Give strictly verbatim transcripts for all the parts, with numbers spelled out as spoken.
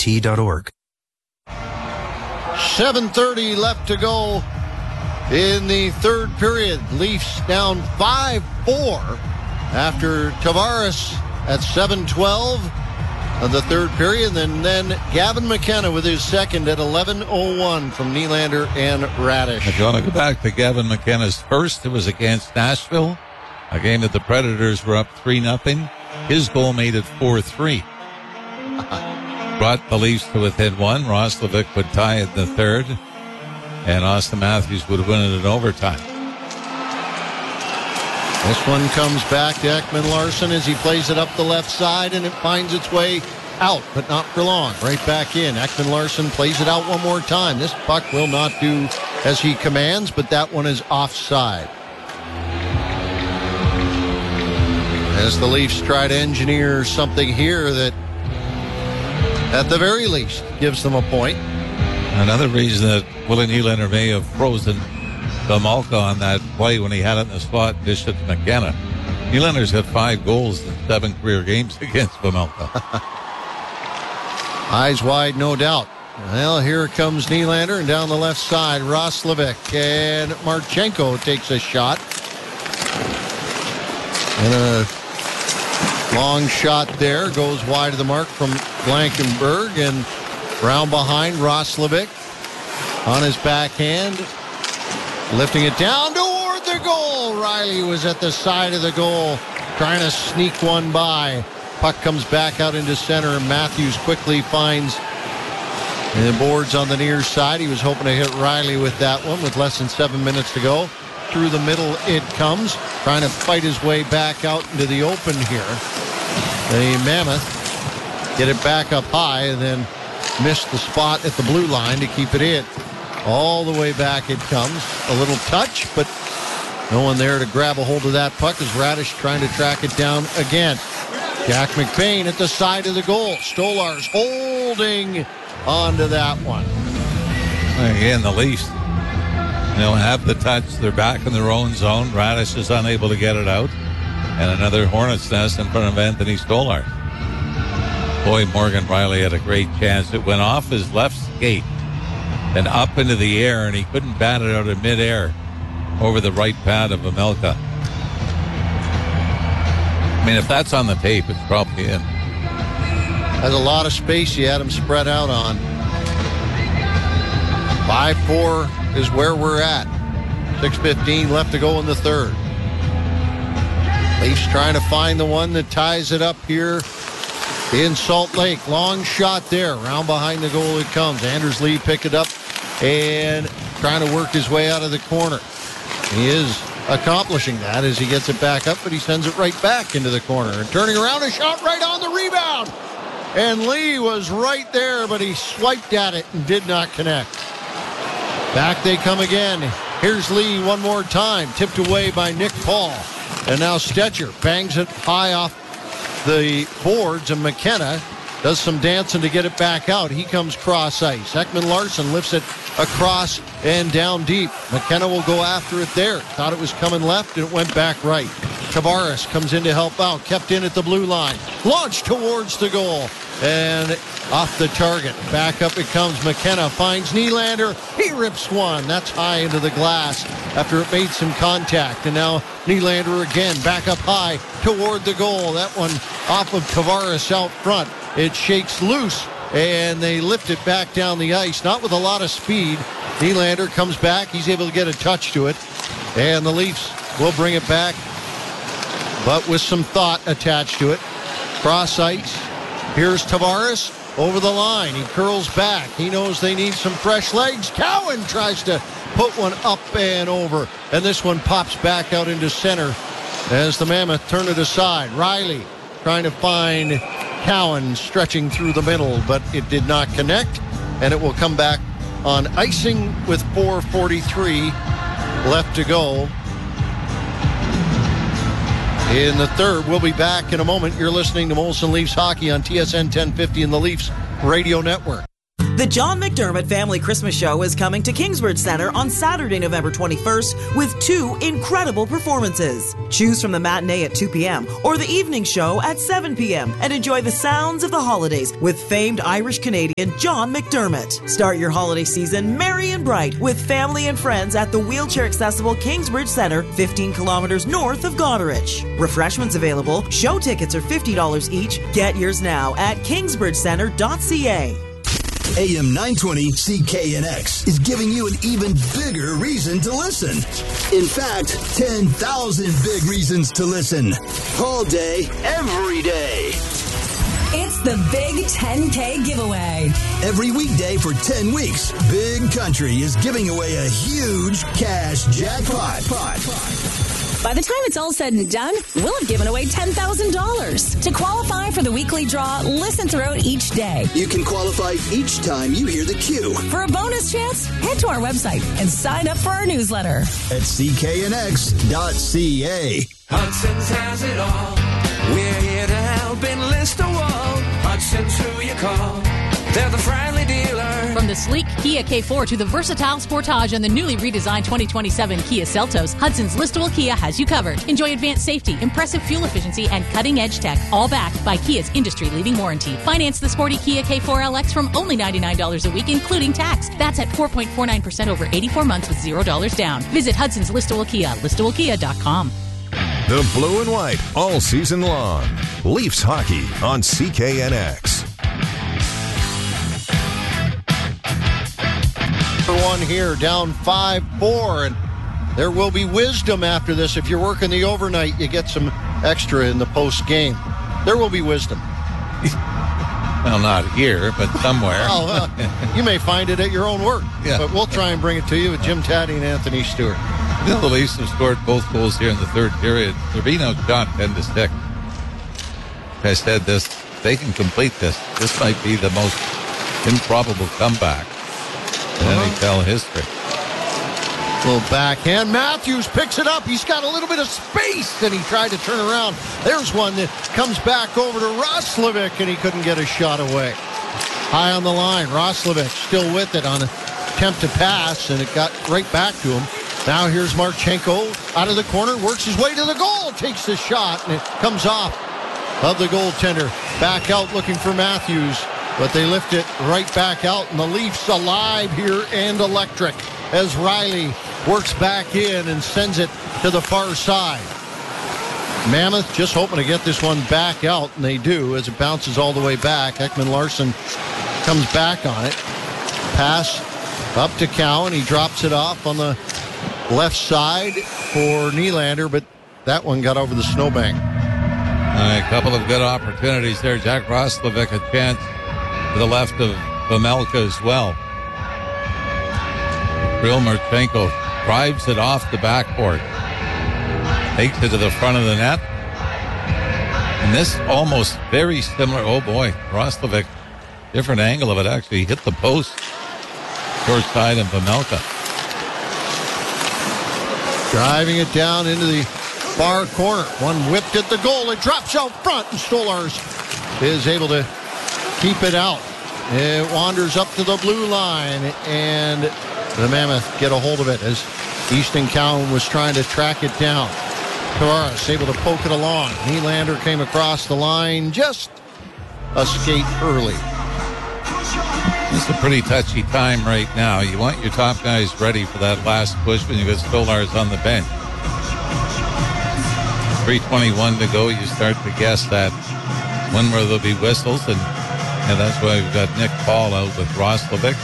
t dot org. seven thirty left to go in the third period. Leafs down five four after Tavares at seven twelve of the third period. And then Gavin McKenna with his second at eleven oh one from Nylander and Radish. If you want to go back to Gavin McKenna's first, it was against Nashville, a game that the Predators were up three nothing. His goal made it four three. Brought the Leafs to within one. Roslovic would tie it in the third, and Austin Matthews would win it in overtime. This one comes back to Ekman Larsson as he plays it up the left side, and it finds its way out, but not for long. Right back in. Ekman Larsson plays it out one more time. This puck will not do as he commands, but that one is offside. As the Leafs try to engineer something here that, at the very least, gives them a point. Another reason that Willie Nylander may have frozen Vejmelka on that play when he had it in the slot, dished it to McKenna. Nylander's got five goals in seven career games against Vejmelka. Eyes wide, no doubt. Well, here comes Nylander, and down the left side, Roslovic, and Marchenko takes a shot. And a long shot there, goes wide of the mark from Blankenberg, and round behind Roslovic on his backhand, lifting it down toward the goal. Riley was at the side of the goal, trying to sneak one by. Puck comes back out into center, and Matthews quickly finds the boards on the near side. He was hoping to hit Riley with that one with less than seven minutes to go. Through the middle it comes, trying to fight his way back out into the open here. The Mammoth get it back up high and then missed the spot at the blue line to keep it in. All the way back it comes. A little touch, but no one there to grab a hold of that puck as Radish trying to track it down again. Jack McBain at the side of the goal. Stolarz holding onto that one. Again, the Leafs, you know, have the touch. They're back in their own zone. Radish is unable to get it out. And another Hornets nest in front of Anthony Stolarz. Boy, Morgan Riley had a great chance. It went off his left skate and up into the air, and he couldn't bat it out in midair over the right pad of Vejmelka. I mean, if that's on the tape, it's probably in. Has a lot of space he had him spread out on. five four is where we're at. six fifteen left to go in the third. Leafs trying to find the one that ties it up here in Salt Lake. Long shot there. Round behind the goal it comes. Anders Lee pick it up and trying to work his way out of the corner. He is accomplishing that as he gets it back up, but he sends it right back into the corner. And turning around, a shot right on the rebound. And Lee was right there, but he swiped at it and did not connect. Back they come again. Here's Lee one more time. Tipped away by Nick Paul. And now Stetcher bangs it high off the boards, and McKenna does some dancing to get it back out. He comes cross ice. Ekman Larsson lifts it across and down deep. McKenna will go after it there. Thought it was coming left, and it went back right. Tavares comes in to help out. Kept in at the blue line. Launched towards the goal. And off the target. Back up it comes. McKenna finds Nylander. He rips one. That's high into the glass after it made some contact. And now Nylander again back up high toward the goal. That one off of Tavares out front. It shakes loose and they lift it back down the ice. Not with a lot of speed. Nylander comes back. He's able to get a touch to it. And the Leafs will bring it back, but with some thought attached to it. Cross ice. Here's Tavares over the line. He curls back. He knows they need some fresh legs. Cowan tries to put one up and over. And this one pops back out into center as the Mammoth turn it aside. Riley trying to find Cowan stretching through the middle, but it did not connect. And it will come back on icing with four forty-three left to go in the third. We'll be back in a moment. You're listening to Molson Leafs Hockey on T S N ten fifty and the Leafs Radio Network. The John McDermott Family Christmas Show is coming to Kingsbridge Center on Saturday, November twenty-first with two incredible performances. Choose from the matinee at two p.m. or the evening show at seven p.m. and enjoy the sounds of the holidays with famed Irish-Canadian John McDermott. Start your holiday season merry and bright with family and friends at the wheelchair-accessible Kingsbridge Center, fifteen kilometers north of Goderich. Refreshments available. Show tickets are fifty dollars each. Get yours now at kingsbridge center dot c a. A M nine twenty C K N X is giving you an even bigger reason to listen. In fact, ten thousand big reasons to listen. All day, every day. It's the Big ten K giveaway. Every weekday for ten weeks, Big Country is giving away a huge cash jackpot. Pot, pot. By the time it's all said and done, we'll have given away ten thousand dollars. To qualify for the weekly draw, listen throughout each day. You can qualify each time you hear the cue. For a bonus chance, head to our website and sign up for our newsletter at c k n x dot c a. Hudson's has it all. We're here to help enlist a wall. Hudson's who you call. They're the friendly dealer. From the sleek Kia K four to the versatile Sportage and the newly redesigned twenty twenty-seven Kia Seltos, Hudson's listable Kia has you covered. Enjoy advanced safety, impressive fuel efficiency, and cutting-edge tech, all backed by Kia's industry-leading warranty. Finance the sporty Kia K four L X from only ninety-nine dollars a week, including tax. That's at four point four nine percent over eighty-four months with zero dollars down. Visit Hudson's listable Kia, listable kia dot com. The blue and white all season long. Leafs hockey on C K N X. One here, down five four, and there will be wisdom after this. If you're working the overnight, you get some extra in the post game. There will be wisdom. Well, not here, but somewhere. Well, uh, you may find it at your own work, yeah. But we'll try and bring it to you with Jim Taddy and Anthony Stewart. You know, the Leafs have scored both goals here in the third period. They're being outshot ten to six. I said this, they can complete this. This might be the most improbable comeback in N H L history. Little backhand. Matthews picks it up. He's got a little bit of space, and he tried to turn around. There's one that comes back over to Roslovic, and he couldn't get a shot away. High on the line. Roslovic still with it on an attempt to pass, and it got right back to him. Now here's Marchenko out of the corner, works his way to the goal, takes the shot, and it comes off of the goaltender. Back out looking for Matthews, but they lift it right back out, and the Leafs alive here and electric as Riley works back in and sends it to the far side. Mammoth just hoping to get this one back out, and they do as it bounces all the way back. Ekman Larsson comes back on it. Pass up to Cowan. He drops it off on the left side for Nylander, but that one got over the snowbank. A couple of good opportunities there. Jack Roslovic a chance to the left of Pamelka as well. Real Marchenko drives it off the backboard, takes it to the front of the net, and this almost very similar. Oh boy, Roslovic, different angle of it, actually hit the post short side of Pamelka. Driving it down into the far corner. One whipped at the goal. It drops out front, and Stolarz is able to keep it out. It wanders up to the blue line, and the Mammoth get a hold of it as Easton Cowan was trying to track it down. Tavares able to poke it along. Nylander came across the line, just a skate early. It's a pretty touchy time right now. You want your top guys ready for that last push when you get Stolarz on the bench. three twenty-one to go. You start to guess that when where there'll be whistles, and, and that's why we've got Nick Paul out with Roslovic.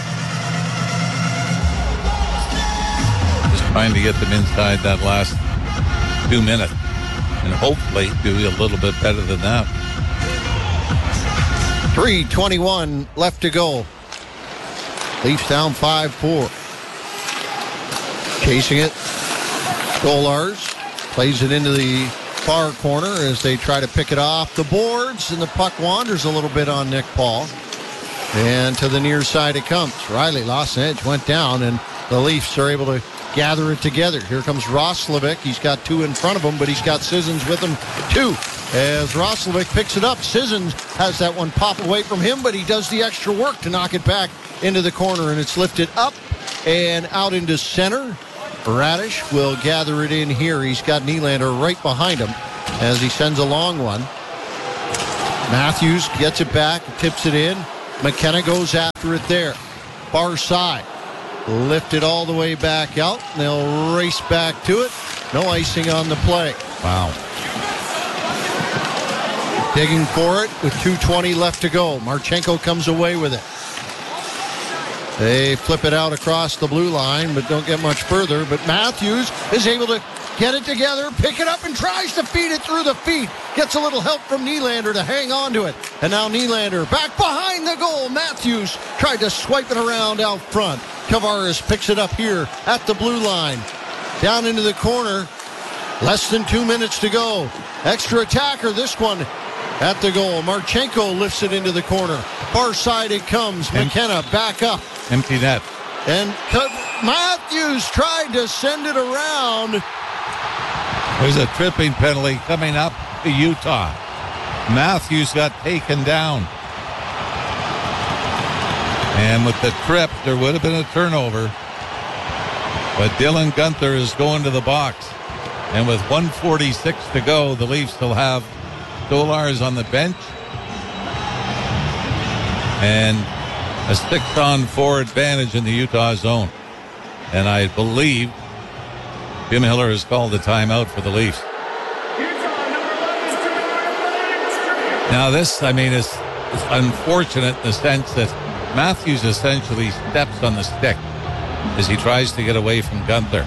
Just trying to get them inside that last two minutes, and hopefully do a little bit better than that. three twenty-one left to go. Leafs down five four. Chasing it. Stolarz plays it into the far corner as they try to pick it off the boards, and the puck wanders a little bit on Nick Paul. And to the near side it comes. Riley lost an edge, went down, and the Leafs are able to gather it together. Here comes Roslovic. He's got two in front of him, but he's got Sissons with him too. as Roslovic picks it up. Sissons has that one pop away from him, but he does the extra work to knock it back into the corner, and it's lifted up and out into center. Radish will gather it in here. He's got Nylander right behind him as he sends a long one. Matthews gets it back, tips it in. McKenna goes after it there. Far side. Lifted all the way back out. They'll race back to it. No icing on the play. Wow. Digging for it with two twenty left to go. Marchenko comes away with it. They flip it out across the blue line, but don't get much further. But Matthews is able to get it together, pick it up, and tries to feed it through the feet. Gets a little help from Nylander to hang on to it. And now Nylander back behind the goal. Matthews tried to swipe it around out front. Tavares picks it up here at the blue line. Down into the corner. Less than two minutes to go. Extra attacker, this one at the goal. Marchenko lifts it into the corner. Far side it comes. McKenna back up. Empty net. And Matthews tried to send it around. There's a tripping penalty coming up to Utah. Matthews got taken down. And with the trip, there would have been a turnover. But Dylan Guenther is going to the box. And with one forty-six to go, the Leafs will have Stolarz on the bench. And a six-on-four advantage in the Utah zone. And I believe Jim Hiller has called a timeout for the Leafs. Now this, I mean, is, is unfortunate in the sense that Matthews essentially steps on the stick as he tries to get away from Guenther.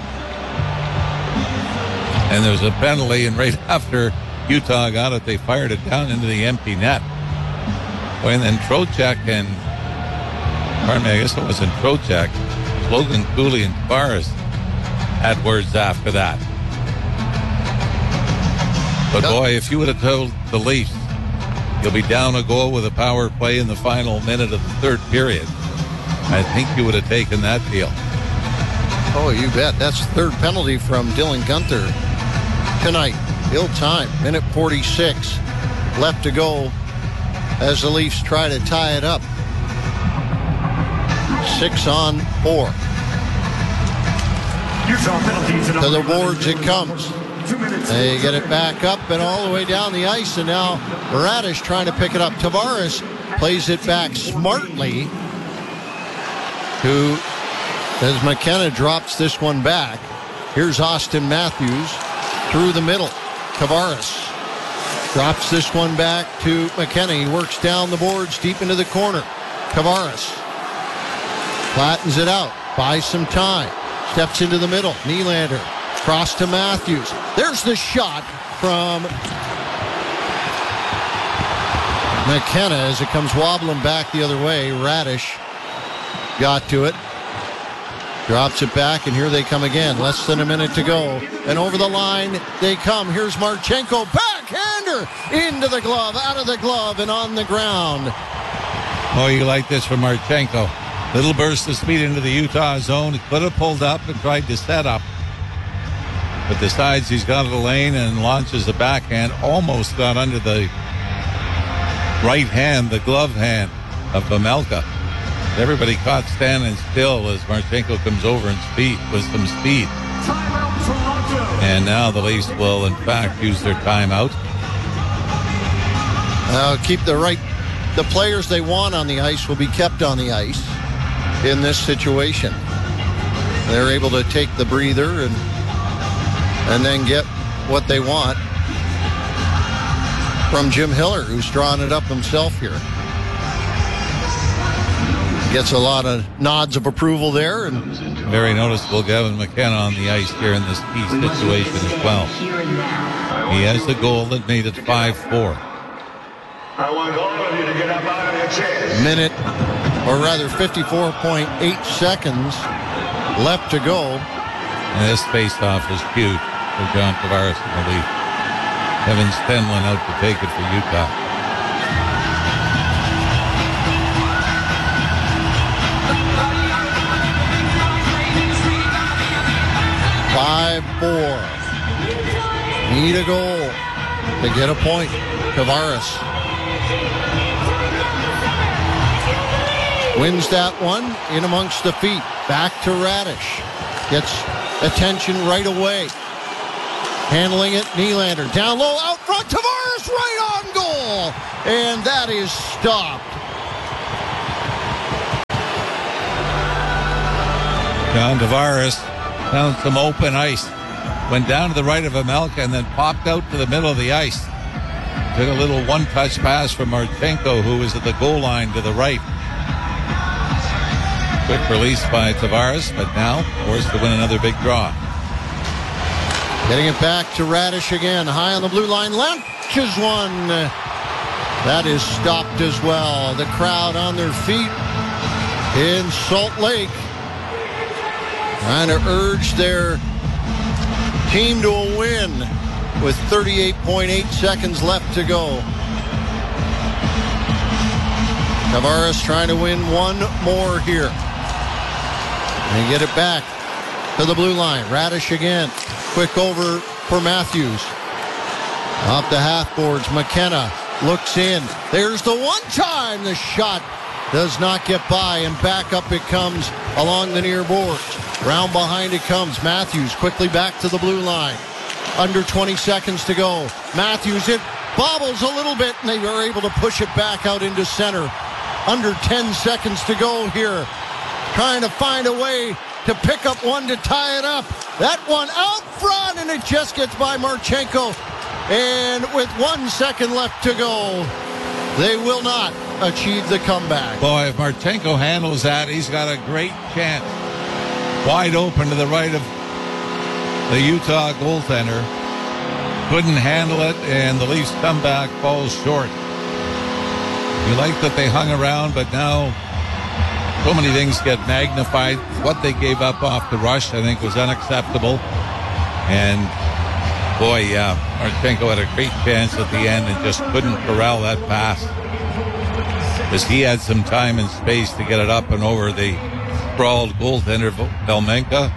And there's a penalty, and right after Utah got it, they fired it down into the empty net. And then Trocheck and, pardon me, I guess it wasn't Trocheck, Logan Cooley and Tavares had words after that. But boy, if you would have told the Leafs you'll be down a goal with a power play in the final minute of the third period, I think you would have taken that deal. Oh, you bet. That's the third penalty from Dylan Guenther tonight. Ill time. Minute forty-six left to go as the Leafs try to tie it up. Six on four. To the boards it comes. They get it back up and all the way down the ice, and now Radish trying to pick it up. Tavares plays it back smartly to, as McKenna drops this one back. Here's Austin Matthews through the middle. Tavares drops this one back to McKenna. He works down the boards deep into the corner. Tavares flattens it out, buys some time, steps into the middle. Nylander cross to Matthews. There's the shot from McKenna as it comes wobbling back the other way. Radish got to it. Drops it back, and here they come again. Less than a minute to go. And over the line they come. Here's Marchenko. Backhander into the glove, out of the glove, and on the ground. Oh, you like this from Marchenko. Little burst of speed into the Utah zone. He could have pulled up and tried to set up, but decides he's got a lane and launches a backhand. Almost got under the right hand, the glove hand of Vejmelka. Everybody caught standing still as Marchenko comes over in speed with some speed. And now the Leafs will, in fact, use their timeout. Uh, keep the right, the players they want on the ice will be kept on the ice in this situation. They're able to take the breather and and then get what they want from Jim Hiller, who's drawn it up himself here. Gets a lot of nods of approval there. And very noticeable Gavin McKenna on the ice here in this key situation as well. He has the goal that made it five four. I want all of you to get up out of your chairs. Minute, or rather fifty-four point eight seconds left to go. And this face-off is huge for John Tavares in the lead. Evan Stenlin out to take it for Utah. five four. Need a goal to get a point. Tavares wins that one in amongst the feet. Back to Radish. Gets attention right away. Handling it, Nylander. Down low, out front, Tavares right on goal. And that is stopped. John Tavares found some open ice. Went down to the right of Amelka and then popped out to the middle of the ice. Took a little one-touch pass from Marchenko, who was at the goal line to the right. Quick release by Tavares, but now forced to win another big draw. Getting it back to Radish again. High on the blue line. Launches one. That is stopped as well. The crowd on their feet in Salt Lake, trying to urge their team to a win with thirty-eight point eight seconds left to go. Tavares trying to win one more here. And get it back to the blue line. Radish again. Quick over for Matthews. Off the half boards. McKenna looks in. There's the one time. The shot does not get by, and back up it comes along the near boards. Round behind it comes. Matthews quickly back to the blue line. Under twenty seconds to go. Matthews, it bobbles a little bit, and they are able to push it back out into center. Under ten seconds to go here. Trying to find a way to pick up one to tie it up. That one out front, and it just gets by Marchenko. And with one second left to go, they will not achieve the comeback. Boy, if Marchenko handles that, he's got a great chance. Wide open to the right of the Utah goaltender. Couldn't handle it, and the Leafs comeback falls short. You like that they hung around, but now so many things get magnified. What they gave up off the rush, I think, was unacceptable. And, boy, yeah, Marchenko had a great chance at the end and just couldn't corral that pass. Because he had some time and space to get it up and over the sprawled goaltender, Velmenka.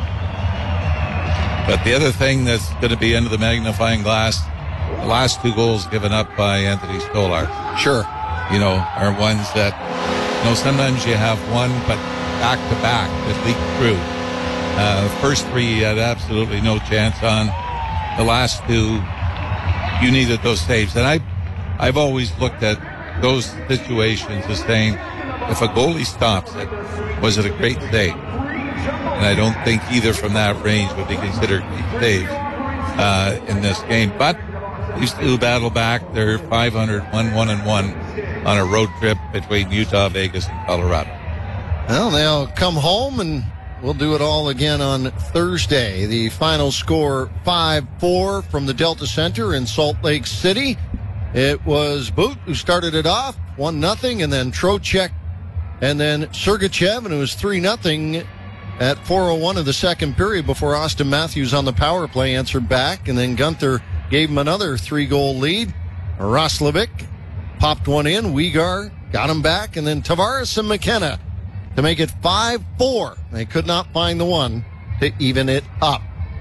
But the other thing that's going to be under the magnifying glass, the last two goals given up by Anthony Stolarz. Sure. You know, are ones that, you know, sometimes you have one, but back to back that leak through. Uh, first three he had absolutely no chance on. The last two, you needed those saves. And I, I've always looked at those situations as saying, if a goalie stops it, was it a great save? And I don't think either from that range would be considered great saves uh, in this game. But these two battle back. They're five hundred, one, one, and one on a road trip between Utah, Vegas, and Colorado. Well, they'll come home, and we'll do it all again on Thursday. The final score, five four from the Delta Center in Salt Lake City. It was Boot who started it off, one nothing, and then Trocheck, and then Sergachev, and it was three nothing at four oh one of the second period before Austin Matthews on the power play answered back, and then Gunther gave him another three-goal lead. Roslovic popped one in. Weegar got him back, and then Tavares and McKenna to make it five four. They could not find the one to even it up.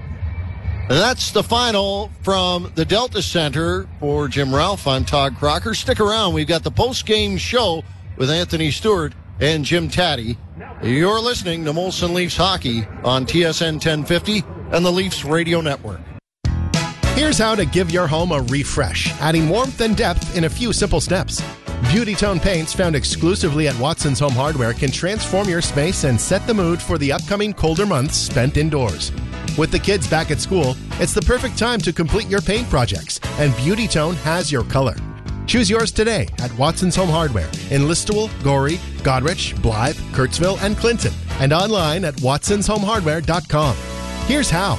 And that's the final from the Delta Center. For Jim Ralph, I'm Todd Crocker. Stick around. We've got the post-game show with Anthony Stewart and Jim Taddy. You're listening to Molson Leafs Hockey on T S N ten fifty and the Leafs Radio Network. Here's how to give your home a refresh, adding warmth and depth in a few simple steps. Beauty Tone paints found exclusively at Watson's Home Hardware can transform your space and set the mood for the upcoming colder months spent indoors. With the kids back at school, it's the perfect time to complete your paint projects, and Beauty Tone has your color. Choose yours today at Watson's Home Hardware in Listowel, Gorey, Godrich, Blythe, Kurtzville, and Clinton, and online at watsons home hardware dot com. Here's how.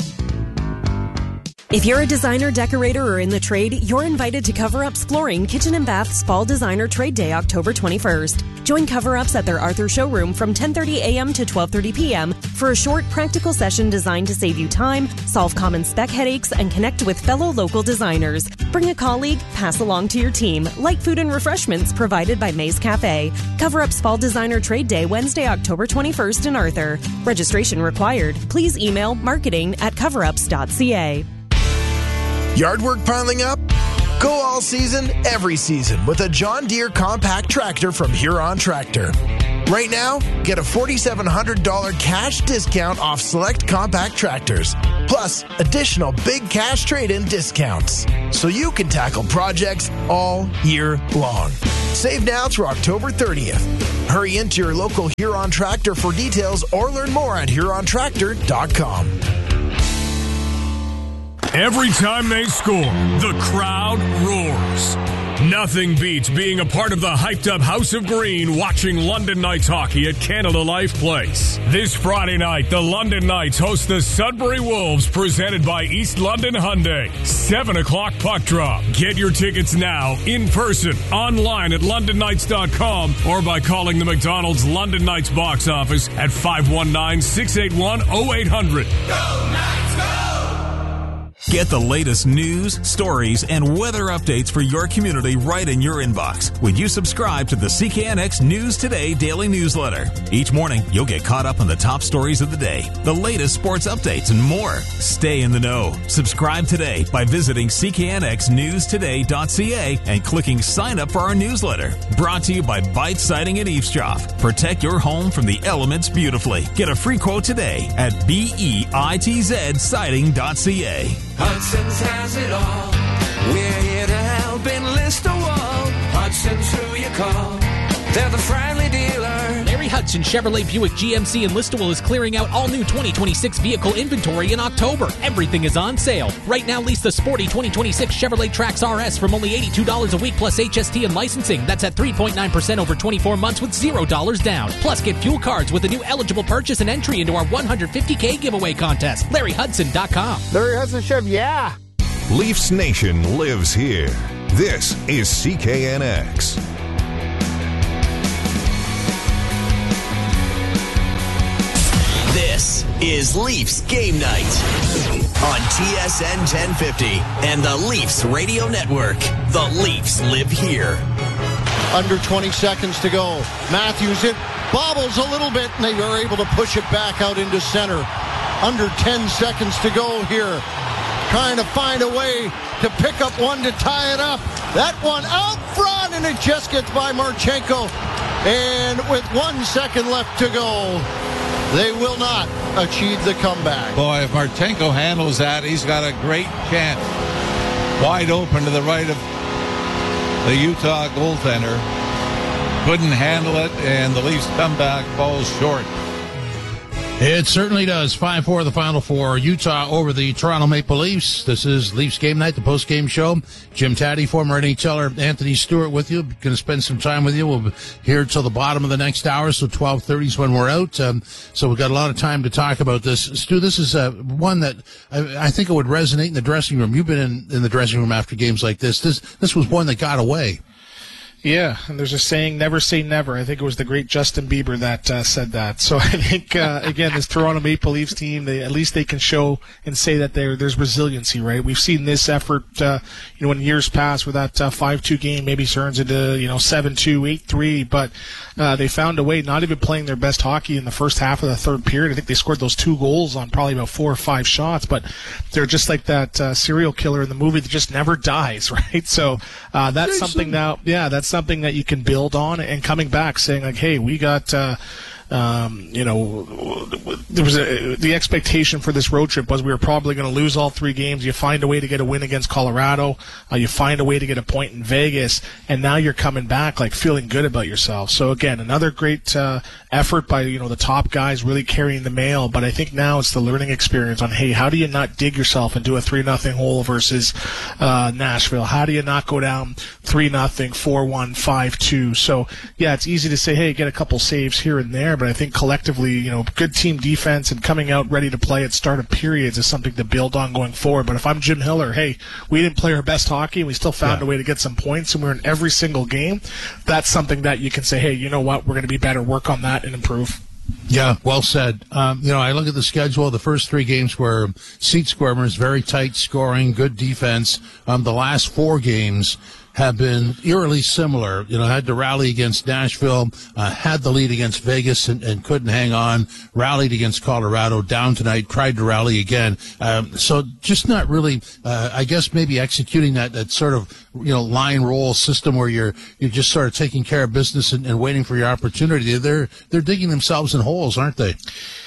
If you're a designer, decorator, or in the trade, you're invited to Cover Up's Flooring Kitchen and Bath's Fall Designer Trade Day, October twenty-first. Join Cover Ups at their Arthur showroom from ten thirty a.m. to twelve thirty p.m. for a short, practical session designed to save you time, solve common spec headaches, and connect with fellow local designers. Bring a colleague, pass along to your team. Light food and refreshments provided by Maze Cafe. Cover Up's Fall Designer Trade Day, Wednesday, October twenty-first in Arthur. Registration required. Please email marketing at coverups dot c a. Yard work piling up? Go all season, every season with a John Deere compact tractor from Huron Tractor. Right now, get a four thousand seven hundred dollars cash discount off select compact tractors, plus additional big cash trade-in discounts, so you can tackle projects all year long. Save now through October thirtieth. Hurry into your local Huron Tractor for details or learn more at huron tractor dot com. Every time they score, the crowd roars. Nothing beats being a part of the hyped-up House of Green watching London Knights hockey at Canada Life Place. This Friday night, the London Knights host the Sudbury Wolves, presented by East London Hyundai. seven o'clock puck drop. Get your tickets now, in person, online at london knights dot com, or by calling the McDonald's London Knights box office at five one nine, six eight one, oh eight hundred. Go Knights, go! Get the latest news, stories, and weather updates for your community right in your inbox when you subscribe to the C K N X News Today daily newsletter. Each morning, you'll get caught up on the top stories of the day, the latest sports updates, and more. Stay in the know. Subscribe today by visiting c k n x news today dot c a and clicking sign up for our newsletter. Brought to you by Bite Siding and Eavesdrop. Protect your home from the elements beautifully. Get a free quote today at bitz siding dot c a. Hudson's has it all. We're here to help enlist a wall. Hudson's who you call. They're the friendly dealer. Larry Hudson Chevrolet Buick G M C in Listowel is clearing out all new twenty twenty-six vehicle inventory in October. Everything is on sale. Right now, lease the sporty twenty twenty-six Chevrolet Trax R S from only eighty-two dollars a week plus H S T and licensing. That's at three point nine percent over twenty-four months with zero dollars down. Plus, get fuel cards with a new eligible purchase and entry into our one hundred fifty K giveaway contest. Larry Hudson dot com. Larry Hudson Chev, yeah. Leafs Nation lives here. This is C K N X. This is Leafs Game Night on T S N ten fifty and the Leafs Radio Network. The Leafs live here. Under twenty seconds to go. Matthews, it bobbles a little bit, and they are able to push it back out into center. Under ten seconds to go here. Trying to find a way to pick up one to tie it up. That one out front, and it just gets by Marchenko. And with one second left to go, they will not achieve the comeback. Boy, if Marchenko handles that, he's got a great chance. Wide open to the right of the Utah goaltender. Couldn't handle it, and the Leafs comeback falls short. It certainly does. five four the final for Utah over the Toronto Maple Leafs. This is Leafs Game Night, the post-game show. Jim Taddy, former N H L er Anthony Stewart with you. Going to spend some time with you. We'll be here till the bottom of the next hour, so twelve thirty is when we're out. Um, so we've got a lot of time to talk about this. Stu, this is uh, one that I, I think it would resonate in the dressing room. You've been in, in the dressing room after games like this. This This was one that got away. Yeah, and there's a saying, never say never. I think it was the great Justin Bieber that uh, said that. So I think, uh, again, this Toronto Maple Leafs team, they, at least they can show and say that there there's resiliency, right? We've seen this effort, uh, you know, in years past where that uh, five two game maybe turns into, you know, seven two, eight three, but uh, they found a way, not even playing their best hockey in the first half of the third period. I think they scored those two goals on probably about four or five shots, but they're just like that uh, serial killer in the movie that just never dies, right? So uh, that's Jason. something now, yeah, that's something that you can build on, and coming back saying like, hey, we got uh Um, you know, there was a, the expectation for this road trip was we were probably going to lose all three games. You find a way to get a win against Colorado. Uh, you find a way to get a point in Vegas, and now you're coming back like feeling good about yourself. So again, another great uh, effort by, you know, the top guys really carrying the mail. But I think now it's the learning experience on, hey, how do you not dig yourself into a three nothing hole versus uh, Nashville? How do you not go down three nothing, four one, five two? So yeah, it's easy to say, hey, get a couple saves here and there. But I think collectively, you know, good team defense and coming out ready to play at start of periods is something to build on going forward. But if I'm Jim Hiller, hey, we didn't play our best hockey and we still found yeah. a way to get some points and we're in every single game, that's something that you can say, hey, you know what, we're going to be better, work on that and improve. Yeah, well said. Um, you know, I look at the schedule. The first three games were seat squirmers, very tight scoring, good defense. Um, the last four games, have been eerily similar. You know, had to rally against Nashville, uh, had the lead against Vegas and, and couldn't hang on, rallied against Colorado, down tonight, tried to rally again. Um, so just not really, uh, I guess maybe executing that, that sort of, you know, line roll system where you're, you're just sort of taking care of business and, and waiting for your opportunity. They're, they're digging themselves in holes, aren't they?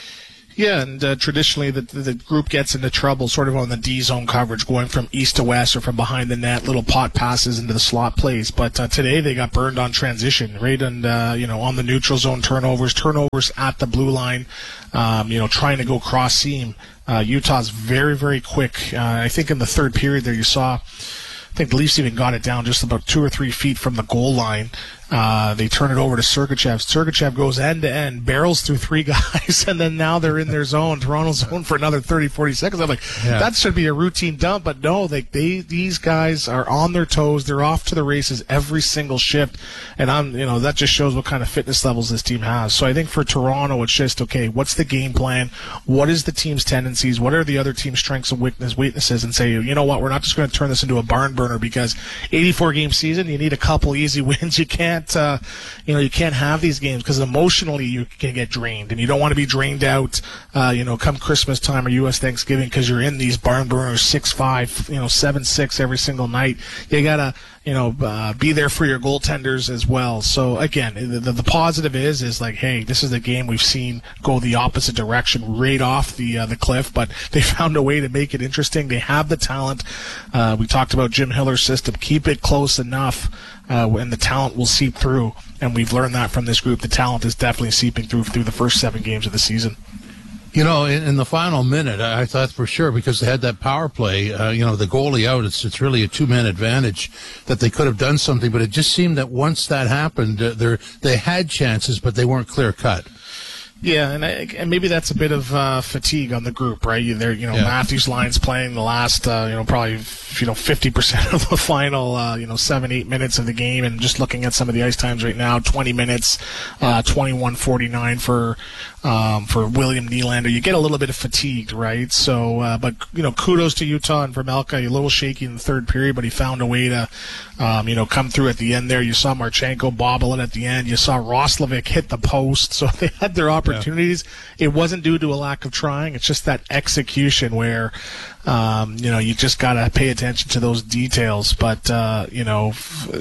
Yeah, and uh, traditionally the, the group gets into trouble sort of on the D-zone coverage, going from east to west or from behind the net, little pot passes into the slot plays. But uh, today they got burned on transition, right? And, uh, you know, on the neutral zone turnovers, turnovers at the blue line, um, you know, trying to go cross-seam. Uh, Utah's very, very quick. Uh, I think in the third period there you saw, I think the Leafs even got it down just about two or three feet from the goal line. Uh, they turn it over to Sergachev. Sergachev goes end to end, barrels through three guys, and then now they're in their zone, Toronto's zone, for another thirty, forty seconds. I'm like, yeah. That should be a routine dump, but no, they, they, these guys are on their toes. They're off to the races every single shift, and I'm, you know, that just shows what kind of fitness levels this team has. So I think for Toronto, it's just, okay, what's the game plan? What is the team's tendencies? What are the other team's strengths and weakness, weaknesses? And say, you know what, we're not just going to turn this into a barn burner because eighty-four game season, you need a couple easy wins. You can't. Uh, you know, you can't have these games because emotionally you can get drained, and you don't want to be drained out, uh, you know, come Christmas time or U S Thanksgiving because you're in these barn burners, six five, you know, seven six every single night. You gotta, you know, uh, be there for your goaltenders as well. So again, the, the positive is, is like, hey, this is the game we've seen go the opposite direction, right off the uh, the cliff, but they found a way to make it interesting. They have the talent. Uh, we talked about Jim Hiller's system. Keep it close enough. Uh, and the talent will seep through, and we've learned that from this group. The talent is definitely seeping through through the first seven games of the season. You know, in, in the final minute, I thought for sure, because they had that power play, uh, you know, the goalie out, it's it's really a two-man advantage, that they could have done something. But it just seemed that once that happened, uh, they had chances, but they weren't clear-cut. Yeah, and, I, and maybe that's a bit of uh, fatigue on the group, right? You, there, you know, yeah. Matthews Line's playing the last, uh, you know, probably you know fifty percent of the final, uh, you know, seven eight minutes of the game, and just looking at some of the ice times right now, twenty minutes, uh, twenty-one forty-nine for um, for William Nylander. You get a little bit of fatigued, right? So, uh, but you know, kudos to Utah and Vermelka. A little shaky in the third period, but he found a way to, um, you know, come through at the end there. You saw Marchenko bobble it at the end. You saw Roslovic hit the post, so they had their opportunity. Opportunities. Yeah. It wasn't due to a lack of trying. It's just that execution where, um, you know, you just got to pay attention to those details. But, uh, you know,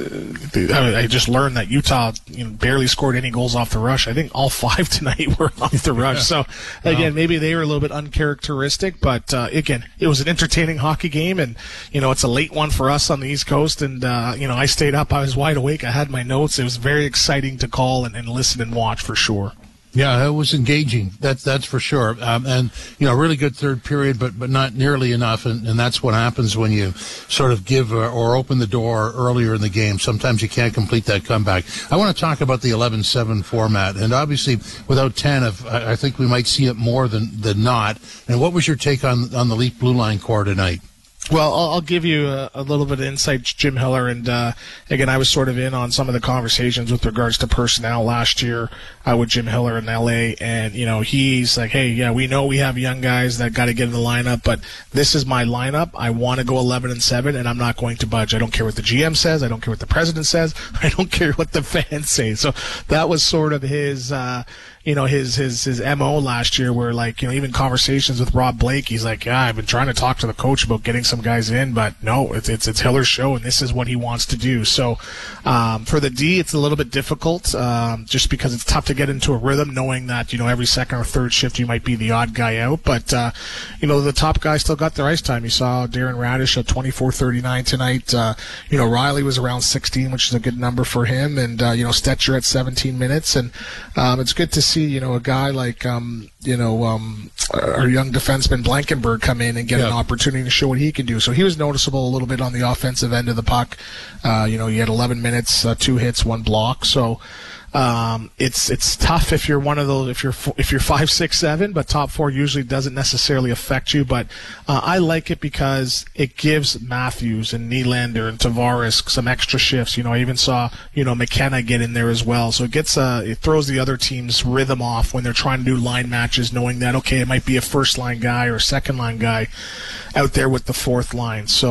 I just learned that Utah you know, barely scored any goals off the rush. I think all five tonight were off the rush. Yeah. So, again, wow. Maybe they were a little bit uncharacteristic. But, uh, again, it was an entertaining hockey game. And, you know, it's a late one for us on the East Coast. And, uh, you know, I stayed up. I was wide awake. I had my notes. It was very exciting to call and, and listen and watch for sure. Yeah, it was engaging. That's that's for sure. Um, and you know, really good third period, but but not nearly enough. And, and that's what happens when you sort of give or, or open the door earlier in the game. Sometimes you can't complete that comeback. I want to talk about the eleven seven format, and obviously without Tanev, I, I think we might see it more than than not. And what was your take on on the Leaf blue line core tonight? Well, I'll, I'll give you a, a little bit of insight, Jim Hiller, and uh, again, I was sort of in on some of the conversations with regards to personnel last year uh, with Jim Hiller in L A, and you know, he's like, hey, yeah, we know we have young guys that got to get in the lineup, but this is my lineup. I want to go eleven and seven, and I'm not going to budge. I don't care what the G M says. I don't care what the president says. I don't care what the fans say. So that was sort of his. Uh, You know, his, his, his M O last year where, like, you know, even conversations with Rob Blake, he's like, yeah, I've been trying to talk to the coach about getting some guys in, but no, it's, it's, it's Hiller's show and this is what he wants to do. So, um, for the D, it's a little bit difficult, um, just because it's tough to get into a rhythm knowing that, you know, every second or third shift you might be the odd guy out, but, uh, you know, the top guys still got their ice time. You saw Darren Radish at twenty-four thirty-nine tonight. Uh, you know, Riley was around sixteen, which is a good number for him, and, uh, you know, Stetcher at seventeen minutes, and, um, it's good to see, you know, a guy like, um, you know, um, our young defenseman Blankenberg come in and get yeah. an opportunity to show what he can do. So he was noticeable a little bit on the offensive end of the puck. Uh, you know, he had eleven minutes, uh, two hits, one block. So, um, it's, it's tough if you're one of those, if you're, if you're five, six, seven, but top four usually doesn't necessarily affect you. But, uh, I like it because it gives Matthews and Nylander and Tavares some extra shifts. You know, I even saw, you know, McKenna get in there as well. So it gets, uh, it throws the other team's rhythm off when they're trying to do line matches, knowing that, okay, it might be a first line guy or a second line guy out there with the fourth line. So,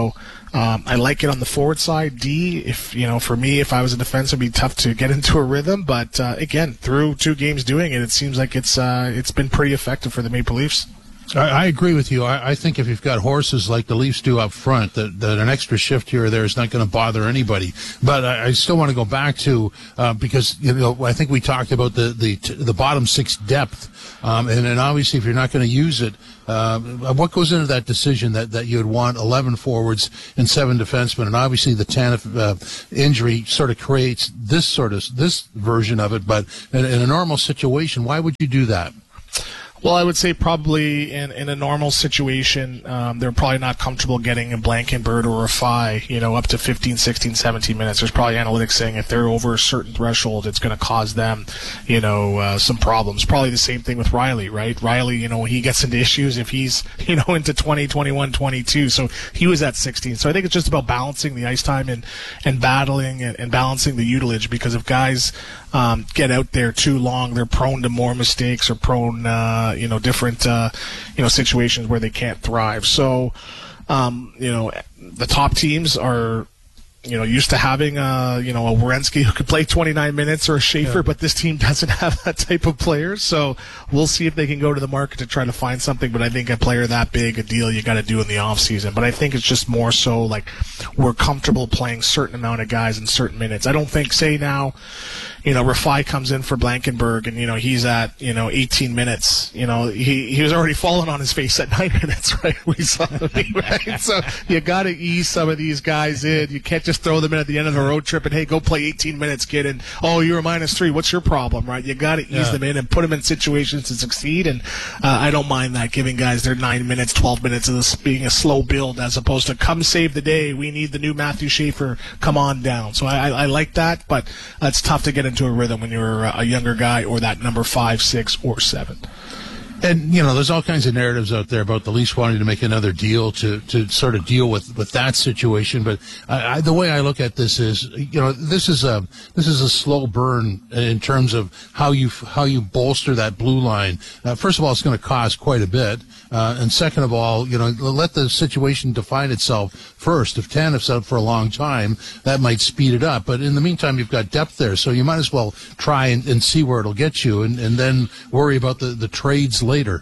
Um, I like it on the forward side. D, if you know, for me, if I was a defense, it'd be tough to get into a rhythm. But uh, again, through two games doing it, it seems like it's uh, it's been pretty effective for the Maple Leafs. I, I agree with you. I, I think if you've got horses like the Leafs do up front, that, that an extra shift here or there is not going to bother anybody. But I, I still want to go back to uh, because you know I think we talked about the the the bottom six depth, um, and then obviously if you're not going to use it, uh, what goes into that decision that, that you would want eleven forwards and seven defensemen, and obviously the Tanev uh, injury sort of creates this sort of this version of it. But in, in a normal situation, why would you do that? Well, I would say probably in, in a normal situation, um, they're probably not comfortable getting a Blankenburg or a Fye, you know, up to fifteen, sixteen, seventeen minutes. There's probably analytics saying if they're over a certain threshold, it's going to cause them, you know, uh, some problems. Probably the same thing with Riley, right? Riley, you know, he gets into issues if he's, you know, into twenty, twenty-one, twenty-two. So he was at sixteen. So I think it's just about balancing the ice time and, and battling and, and balancing the utilage, because if guys um, get out there too long, they're prone to more mistakes or prone, uh, you know, different, uh, you know, situations where they can't thrive. So, um, you know, the top teams are, you know, used to having a, you know, a Werenski who could play twenty-nine minutes or a Schaefer, yeah. But this team doesn't have that type of player. So we'll see if they can go to the market to try to find something. But I think a player that big, a deal you got to do in the off season. But I think it's just more so like we're comfortable playing certain amount of guys in certain minutes. I don't think, say now, you know, Rafai comes in for Blankenburg and, you know, he's at, you know, eighteen minutes. You know, he, he was already falling on his face at nine minutes, right? We saw him, right? So you got to ease some of these guys in. You can't just throw them in at the end of the road trip and, hey, go play eighteen minutes, kid. And, oh, you're a minus three. What's your problem, right? You got to ease yeah. them in and put them in situations to succeed. And uh, I don't mind that, giving guys their nine minutes, twelve minutes of this being a slow build as opposed to come save the day. We need the new Matthew Schaefer. Come on down. So I, I, I like that, but uh, it's tough to get into a rhythm when you're a younger guy or that number five, six, or seven. And, you know, there's all kinds of narratives out there about the Leafs wanting to make another deal to, to sort of deal with, with that situation. But I, I, the way I look at this is, you know, this is a this is a slow burn in terms of how you how you bolster that blue line. Uh, first of all, it's going to cost quite a bit. Uh, and second of all, you know, let the situation define itself first. If Tanef's out for a long time, that might speed it up. But in the meantime, you've got depth there. So you might as well try and, and see where it'll get you and, and then worry about the, the trades later.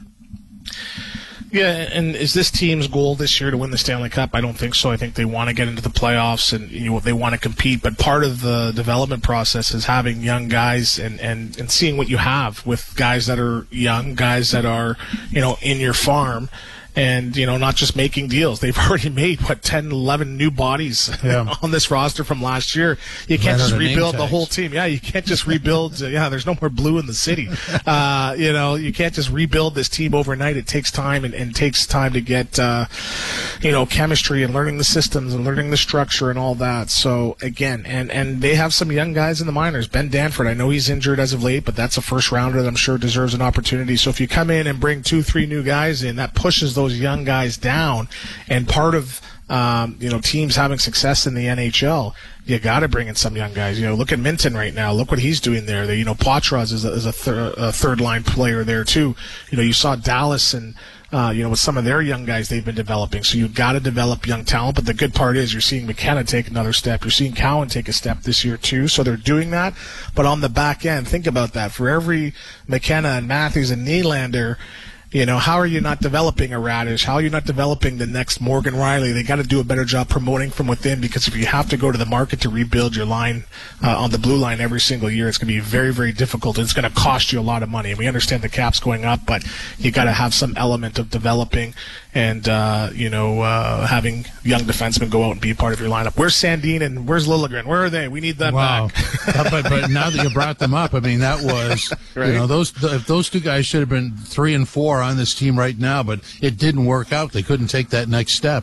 Yeah, and is this team's goal this year to win the Stanley Cup? I don't think so. I think they want to get into the playoffs and you know, they want to compete. But part of the development process is having young guys and, and, and seeing what you have with guys that are young, guys that are, you know, in your farm. And, you know, not just making deals. They've already made, what, ten, eleven new bodies yeah. on this roster from last year. You can't just rebuild the whole team. Yeah, you can't just rebuild. Uh, yeah, there's no more blue in the city. Uh, you know, you can't just rebuild this team overnight. It takes time and, and takes time to get, uh, you know, chemistry and learning the systems and learning the structure and all that. So, again, and, and they have some young guys in the minors. Ben Danford, I know he's injured as of late, but that's a first rounder that I'm sure deserves an opportunity. So if you come in and bring two, three new guys in, that pushes those those young guys down. And part of um, you know teams having success in the N H L, you got to bring in some young guys. You know, look at Minton right now. Look what he's doing there. They, you know, Poitras is a, is a, thir- a third line player there too. You know, you saw Dallas and. Uh, you know, with some of their young guys they've been developing. So you've got to develop young talent. But the good part is you're seeing McKenna take another step. You're seeing Cowan take a step this year, too. So they're doing that. But on the back end, think about that. For every McKenna and Matthews and Nylander, you know, how are you not developing a Radish? How are you not developing the next Morgan Riley? They got to do a better job promoting from within, because if you have to go to the market to rebuild your line uh, on the blue line every single year, it's going to be very, very difficult. It's going to cost you a lot of money. And we understand the cap's going up, but you got to have some element of developing and, uh, you know, uh, having young defensemen go out and be a part of your lineup. Where's Sandin and where's Liljegren? Where are they? We need them wow. back. uh, but, but now that you brought them up, I mean, that was, right. you know, those if those two guys should have been three and four on this team right now, but it didn't work out. They couldn't take that next step.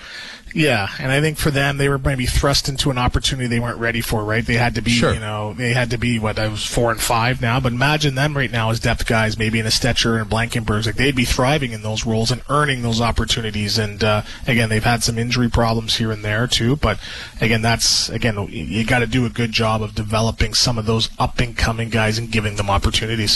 Yeah, and I think for them, they were maybe thrust into an opportunity they weren't ready for, right? They had to be, sure. you know, they had to be, what, I was four and five now, but imagine them right now as depth guys, maybe in a Stetcher and Blankenburgs. Like, they'd be thriving in those roles and earning those opportunities. And, uh, again, they've had some injury problems here and there, too. But, again, that's, again, you got to do a good job of developing some of those up-and-coming guys and giving them opportunities.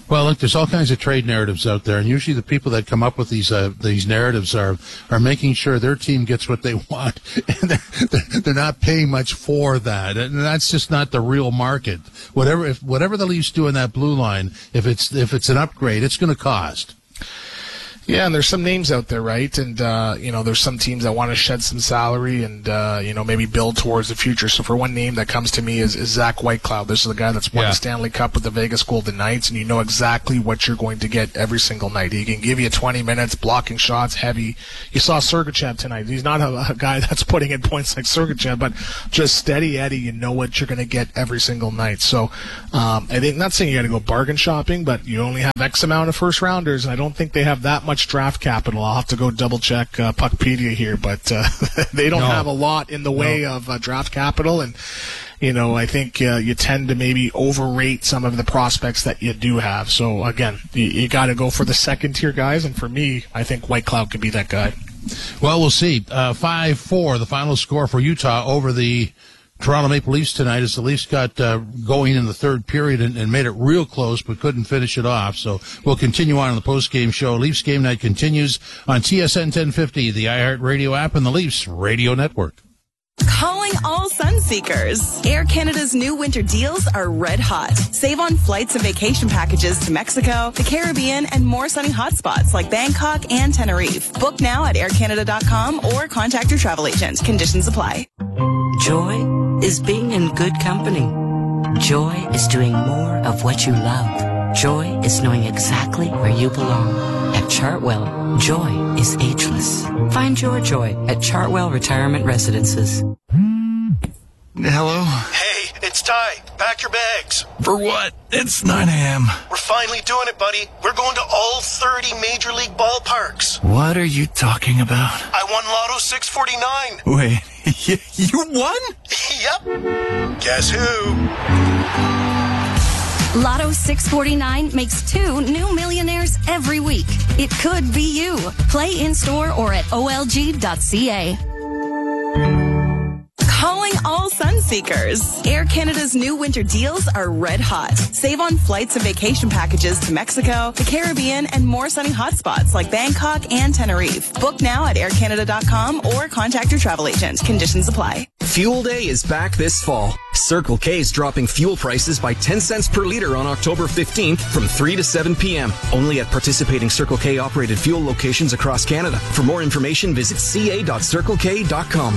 Well, look, there's all kinds of trade narratives out there, and usually the people that come up with these uh, these narratives are are making sure their team gets what they want, and they're, they're not paying much for that, and that's just not the real market. Whatever if whatever the Leafs do in that blue line, if it's if it's an upgrade, it's going to cost. Yeah, and there's some names out there, right? And, uh, you know, there's some teams that want to shed some salary and, uh, you know, maybe build towards the future. So for one name that comes to me is, is Zach Whitecloud. This is the guy that's won Yeah. the Stanley Cup with the Vegas Golden Knights, and you know exactly what you're going to get every single night. He can give you twenty minutes, blocking shots, heavy. You saw Sergachev tonight. He's not a, a guy that's putting in points like Sergachev, but just steady Eddie. You know what you're going to get every single night. So um, I think, not saying you got to go bargain shopping, but you only have X amount of first rounders, and I don't think they have that much draft capital. I'll have to go double check uh, Puckpedia here, but uh, they don't No. have a lot in the way No. of uh, draft capital, and you know I think uh, you tend to maybe overrate some of the prospects that you do have. So again, you, you got to go for the second tier guys, and for me, I think Whitecloud could be that guy. Well, we'll see. Uh, five four, the final score for Utah over the Toronto Maple Leafs tonight, as the Leafs got uh, going in the third period and, and made it real close but couldn't finish it off. So we'll continue on in the post-game show. Leafs Game Night continues on T S N ten fifty, the iHeartRadio app, and the Leafs Radio Network. Calling all sun seekers. Air Canada's new winter deals are red hot. Save on flights and vacation packages to Mexico, the Caribbean, and more sunny hotspots like Bangkok and Tenerife. Book now at air canada dot com or contact your travel agent. Conditions apply. Joy is being in good company. Joy is doing more of what you love. Joy is knowing exactly where you belong. At Chartwell, joy is ageless. Find your joy at Chartwell Retirement Residences. Hello? Hey, it's Ty. Pack your bags. For what? It's nine a.m. We're finally doing it, buddy. We're going to all thirty Major League ballparks. What are you talking about? I won Lotto six forty-nine. Wait, you, you won? Yep. Guess who? Lotto six forty-nine makes two new millionaires every week. It could be you. Play in-store or at O L G dot C A. Calling all sun seekers. Air Canada's new winter deals are red hot. Save on flights and vacation packages to Mexico, the Caribbean, and more sunny hotspots like Bangkok and Tenerife. Book now at air canada dot com or contact your travel agent. Conditions apply. Fuel Day is back this fall. Circle K is dropping fuel prices by ten cents per liter on October fifteenth from three to seven p.m. Only at participating Circle K operated fuel locations across Canada. For more information, visit c a dot circle k dot com.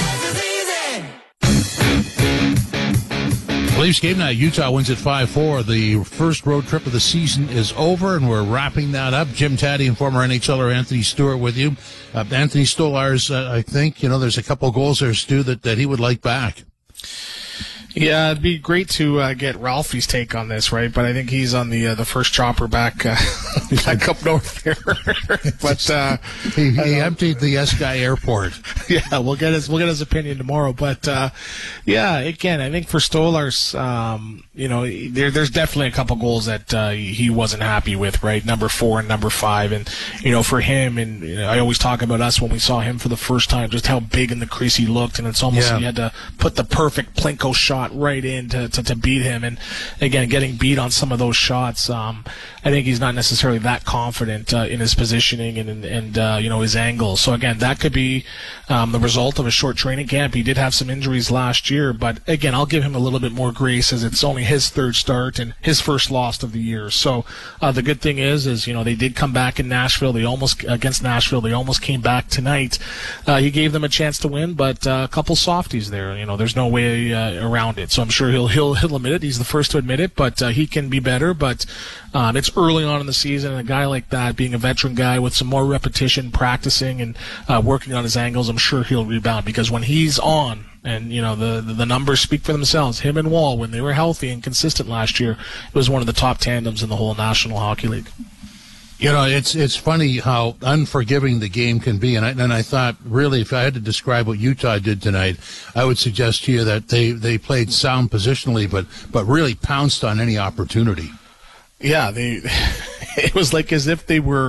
Leafs Game Night, Utah wins at five four. The first road trip of the season is over, and we're wrapping that up. Jim Taddy and former N H L er Anthony Stewart with you. Uh, Anthony Stolarz, uh, I think, you know, there's a couple goals there, Stu, that, that he would like back. Yeah, it'd be great to uh, get Ralphie's take on this, right? But I think he's on the uh, the first chopper back uh, back up north there. But uh, he, he emptied the S Guy Airport. Yeah, we'll get his we'll get his opinion tomorrow. But uh, yeah, again, I think for Stolarz, um, you know, there there's definitely a couple goals that uh, he wasn't happy with, right? Number four and number five, and you know, for him, and you know, I always talk about us when we saw him for the first time, just how big in the crease he looked, and it's almost Yeah. like you had to put the perfect Plinko shot right in to, to, to beat him. And again, getting beat on some of those shots, um, I think he's not necessarily that confident uh, in his positioning and, and uh, you know, his angles. So again, that could be um, the result of a short training camp. He did have some injuries last year, but again, I'll give him a little bit more grace as it's only his third start and his first loss of the year. So uh, the good thing is, is, you know, they did come back in Nashville. They almost, against Nashville, they almost came back tonight. Uh, he gave them a chance to win, but uh, a couple softies there. You know, there's no way uh, around it. So I'm sure he'll he'll he'll admit it. He's the first to admit it, but uh, he can be better. But um, it's early on in the season, and a guy like that, being a veteran guy with some more repetition, practicing and uh, working on his angles, I'm sure he'll rebound, because when he's on, and you know the the numbers speak for themselves. Him and Wall, when they were healthy and consistent last year, it was one of the top tandems in the whole National Hockey League. You know, it's it's funny how unforgiving the game can be, and I, and I thought, really, if I had to describe what Utah did tonight, I would suggest to you that they, they played sound positionally, but but really pounced on any opportunity. Yeah, they. It was like as if they were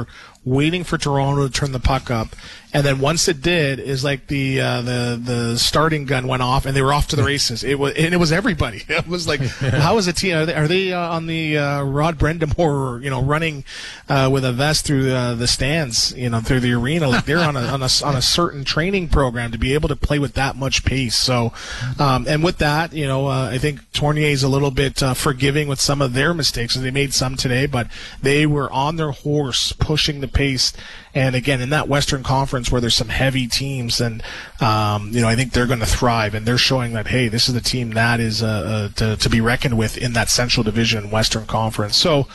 waiting for Toronto to turn the puck up. And then once it did, is like the uh, the the starting gun went off, and they were off to the races. It was and it was everybody. It was like, how is a team? Are they, are they uh, on the uh, Rod Brendamore, you know, running uh, with a vest through uh, the stands, you know, through the arena? Like they're on a on a on a certain training program to be able to play with that much pace. So, um, and with that, you know, uh, I think Tournier's a little bit uh, forgiving with some of their mistakes. They made some today, but they were on their horse, pushing the pace. And again, in that Western Conference where there's some heavy teams, and um, you know, I think they're going to thrive, and they're showing that, hey, this is the team that is uh, uh, to, to be reckoned with in that Central Division Western Conference. So,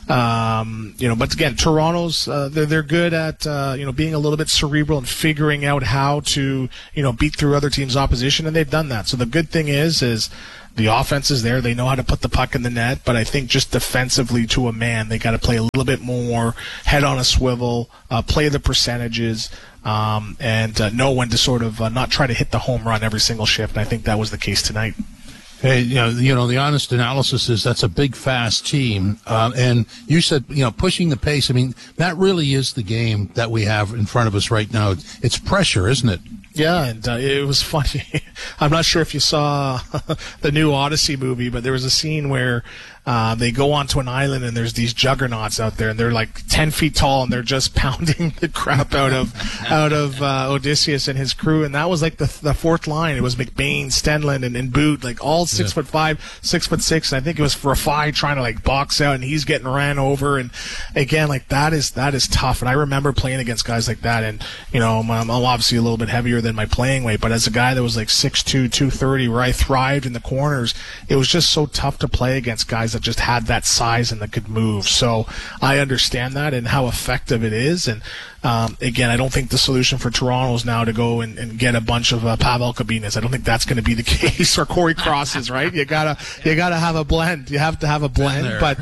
um, you know, but again, Toronto's uh, they're they're good at uh, you know, being a little bit cerebral and figuring out how to, you know, beat through other teams' opposition, and they've done that. So the good thing is is. The offense is there. They know how to put the puck in the net, but I think just defensively to a man, they got to play a little bit more, head on a swivel, uh, play the percentages, um, and uh, know when to sort of uh, not try to hit the home run every single shift. And I think that was the case tonight. Hey, you know, you know, the honest analysis is that's a big, fast team. Uh, and you said, you know, pushing the pace. I mean, that really is the game that we have in front of us right now. It's pressure, isn't it? Yeah, and uh, it was funny. I'm not sure if you saw the new Odyssey movie, but there was a scene where uh, they go onto an island and there's these juggernauts out there, and they're like ten feet tall, and they're just pounding the crap out of out of uh, Odysseus and his crew. And that was like the the fourth line. It was McBain, Stenlund, and, and Boot, like all six yeah. foot five, six foot six. And I think it was Rafai trying to like box out, and he's getting ran over. And again, like that is that is tough. And I remember playing against guys like that. And you know, I'm, I'm obviously a little bit heavier than my playing weight, but as a guy that was like six two, two thirty, where I thrived in the corners, it was just so tough to play against guys that just had that size and that could move. So I understand that and how effective it is. And um, again, I don't think the solution for Toronto is now to go and, and get a bunch of uh, Pavel Kabinas. I don't think that's going to be the case, or Corey Crosses, right? You gotta you gotta have a blend. You have to have a blend. But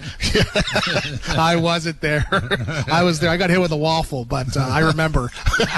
I wasn't there. I was there. I got hit with a waffle, but uh, I remember.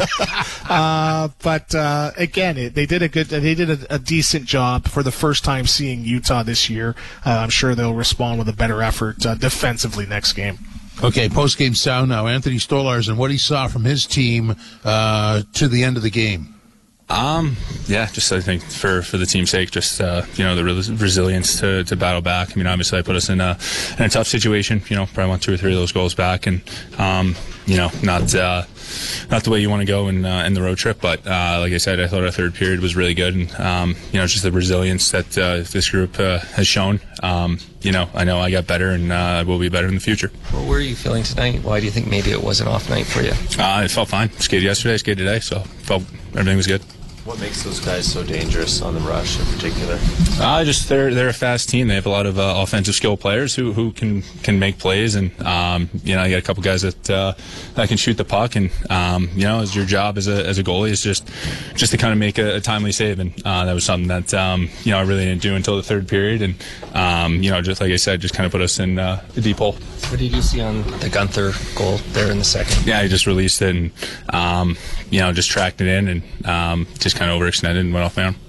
uh, but uh, again, it, they did a good. They did a, a decent job for the first time seeing Utah this year. Uh, I'm sure they'll respond with a better effort uh, defensively next game. Okay, post-game sound now. Anthony Stolarz and what he saw from his team uh, to the end of the game. Um, yeah, just I think for, for the team's sake, just uh, you know, the re- resilience to, to battle back. I mean, obviously, I put us in a in a tough situation. You know, probably want two or three of those goals back, and um, you know, not uh, not the way you want to go in uh, in the road trip. But uh, like I said, I thought our third period was really good, and um, you know, just the resilience that uh, this group uh, has shown. Um, you know, I know I got better, and uh, will be better in the future. What were you feeling tonight? Why do you think maybe it was an off night for you? Uh, it felt fine. Skated yesterday, skated today, so felt everything was good. What makes those guys so dangerous on the rush in particular? Uh, just they're they're a fast team. They have a lot of uh, offensive skill players who, who can, can make plays, and um, you know, you got a couple guys that uh, that can shoot the puck, and um, you know, as your job as a as a goalie is just just to kind of make a, a timely save, and uh, that was something that um, you know, I really didn't do until the third period, and um, you know, just like I said, just kind of put us in uh, the deep hole. What did you see on the Gunther goal there in the second? Yeah, he just released it, and um, you know, just tracked it in, and um, just kind of overextended and went off my arm.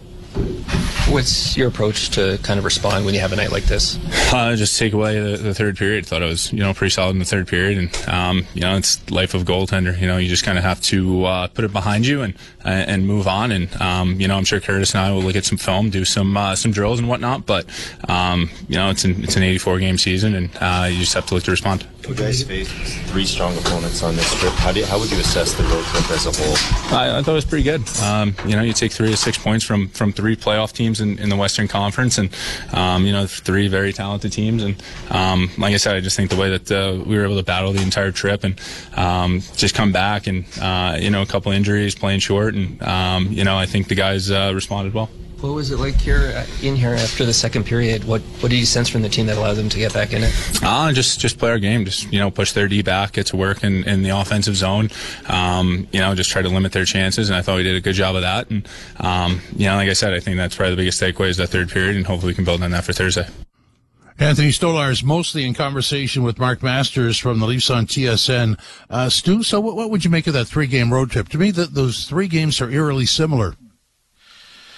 What's your approach to kind of respond when you have a night like this? Uh, just take away the, the third period. Thought it was, you know, pretty solid in the third period, and um, you know, it's life of goaltender. You know, you just kind of have to uh, put it behind you and and move on. And um, you know, I'm sure Curtis and I will look at some film, do some uh, some drills and whatnot. But um, you know, it's an it's an eighty-four game season, and uh, you just have to look to respond. You guys faced three strong opponents on this trip. How do you, how would you assess the road trip as a whole? I, I thought it was pretty good. Um, you know, you take three to six points from from three playoff teams in, in the Western Conference, and um, you know, three very talented teams. And um, like I said, I just think the way that uh, we were able to battle the entire trip and um, just come back, and uh, you know, a couple injuries, playing short, and um, you know, I think the guys uh, responded well. What was it like here in here after the second period? What what did you sense from the team that allowed them to get back in it? Uh, just just play our game. Just, you know, push their D back, get to work in, in the offensive zone. Um, you know, just try to limit their chances, and I thought we did a good job of that. And um, you know, like I said, I think that's probably the biggest takeaway is that third period, and hopefully we can build on that for Thursday. Anthony Stolarz mostly in conversation with Mark Masters from the Leafs on T S N. Uh, Stu, so what, what would you make of that three-game road trip? To me, that those three games are eerily similar.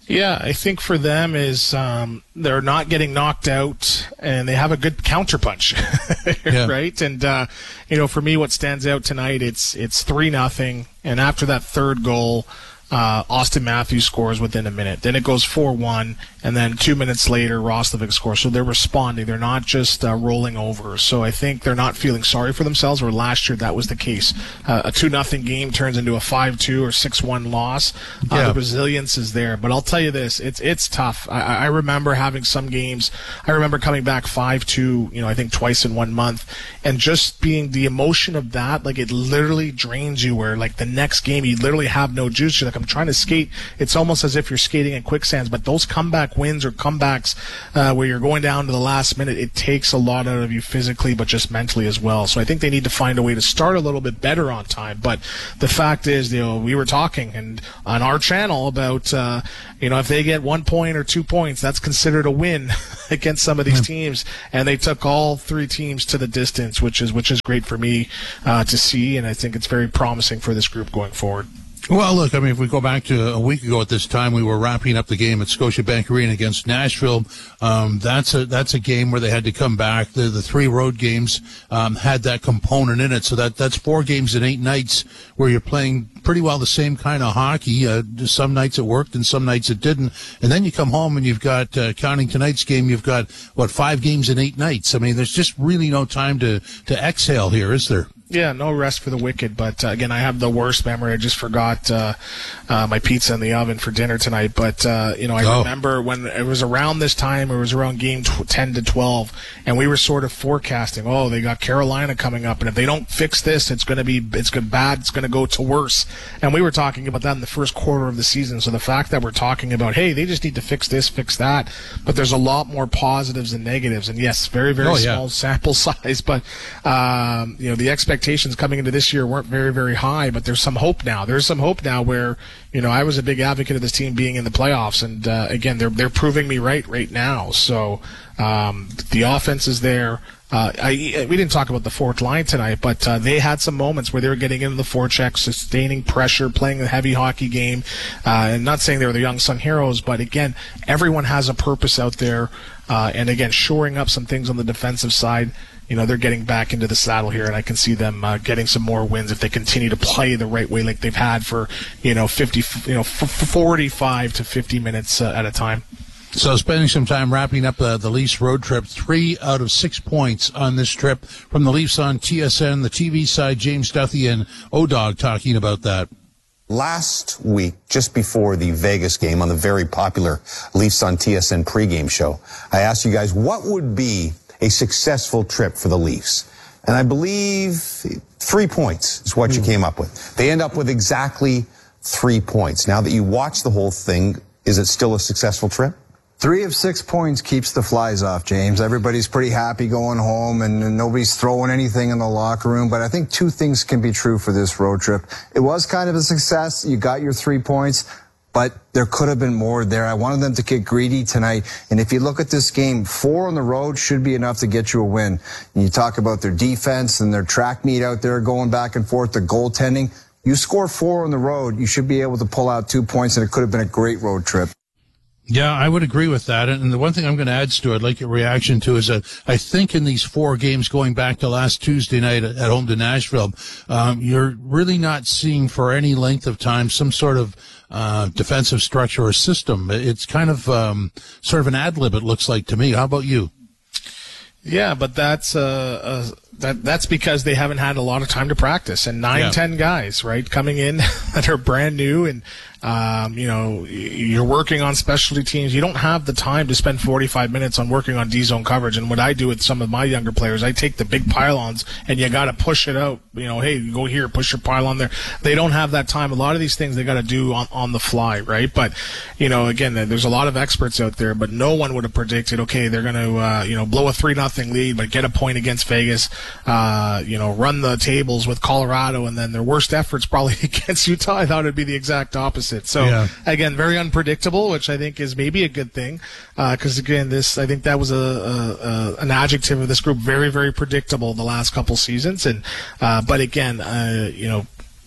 Yeah, I think for them is um, they're not getting knocked out, and they have a good counterpunch, yeah. right? And uh, you know, for me, what stands out tonight, it's it's three nothing, and after that third goal, uh, Austin Matthews scores within a minute. Then it goes four one, and then two minutes later, Roslovic scores. So they're responding. They're not just uh, rolling over. So I think they're not feeling sorry for themselves, where last year that was the case. Uh, a two nothing game turns into a five two or six one loss. Uh, Yeah. The resilience is there. But I'll tell you this, it's it's tough. I, I remember having some games, I remember coming back five two, you know, I think twice in one month, and just being the emotion of that, like it literally drains you, where like the next game you literally have no juice. You're like, I'm trying to skate. It's almost as if you're skating in quicksands. But those comeback wins or comebacks uh, where you're going down to the last minute, it takes a lot out of you physically, but just mentally as well. So I think they need to find a way to start a little bit better on time. But the fact is, you know, we were talking and on our channel about, uh, you know, if they get one point or two points, that's considered a win against some of these teams. And they took all three teams to the distance, which is which is great for me uh, to see. And I think it's very promising for this group going forward. Well, look, I mean, if we go back to a week ago at this time, we were wrapping up the game at Scotiabank Arena against Nashville. Um, that's a that's a game where they had to come back. The the three road games um, had that component in it, so that that's four games in eight nights where you're playing pretty well the same kind of hockey. Uh, some nights it worked and some nights it didn't. And then you come home and you've got, uh, counting tonight's game, you've got, what, five games in eight nights. I mean, there's just really no time to, to exhale here, is there? Yeah, no rest for the wicked. But uh, again, I have the worst memory. I just forgot uh, uh, my pizza in the oven for dinner tonight. But uh, you know, I Oh. remember when it was around this time. It was around game tw- ten to twelve, and we were sort of forecasting. Oh, they got Carolina coming up, and if they don't fix this, it's going to be it's good bad. It's going to go to worse. And we were talking about that in the first quarter of the season. So the fact that we're talking about, hey, they just need to fix this, fix that, but there's a lot more positives than negatives. And yes, very very Oh, yeah. small sample size, but um, you know, the expectations coming into this year weren't very, very high, but there's some hope now. There's some hope now where, you know, I was a big advocate of this team being in the playoffs, and uh, again, they're they're proving me right right now. So um, the offense is there. Uh, I, we didn't talk about the fourth line tonight, but uh, they had some moments where they were getting into the forecheck, sustaining pressure, playing a heavy hockey game. Uh, and not saying they were the young sung heroes, but again, everyone has a purpose out there. Uh, and again, shoring up some things on the defensive side. You know, they're getting back into the saddle here, and I can see them uh, getting some more wins if they continue to play the right way, like they've had for, you know, fifty, you know, f- forty-five to fifty minutes uh, at a time. So spending some time wrapping up the, the Leafs road trip, three out of six points on this trip from the Leafs on T S N, the T V side, James Duthie and O-Dog talking about that. Last week, just before the Vegas game on the very popular Leafs on T S N pregame show, I asked you guys what would be a successful trip for the Leafs. And I believe three points is what mm. you came up with. They end up with exactly three points. Now that you watch the whole thing, is it still a successful trip? Three of six points keeps the flies off, James. Everybody's pretty happy going home, and nobody's throwing anything in the locker room. But I think two things can be true for this road trip. It was kind of a success. You got your three points, but there could have been more there. I wanted them to get greedy tonight. And if you look at this game, four on the road should be enough to get you a win. And you talk about their defense and their track meet out there going back and forth, the goaltending. You score four on the road, you should be able to pull out two points, and it could have been a great road trip. Yeah, I would agree with that. And the one thing I'm going to add, Stu, I'd like your reaction to is that I think in these four games going back to last Tuesday night at home to Nashville, um, you're really not seeing for any length of time some sort of uh, defensive structure or system. It's kind of um, sort of an ad lib, it looks like to me. How about you? Yeah, but that's uh, uh that that's because they haven't had a lot of time to practice, and nine, Yeah. ten guys, right, coming in that are brand new, and um, you know, you're working on specialty teams. You don't have the time to spend forty-five minutes on working on D-zone coverage. And what I do with some of my younger players, I take the big pylons, and you got to push it out. You know, hey, go here, push your pylon there. They don't have that time. A lot of these things they got to do on on the fly, right? But you know, again, there's a lot of experts out there, but no one would have predicted, okay, they're going to uh, you know blow a three nothing lead, but get a point against Vegas. Uh, you know, run the tables with Colorado, and then their worst efforts probably against Utah. I thought it'd be the exact opposite. So Yeah. again, very unpredictable, which I think is maybe a good thing, because uh, again, this I think that was a, a, a an adjective of this group. Very, very predictable the last couple seasons, and uh, but again, uh, you know.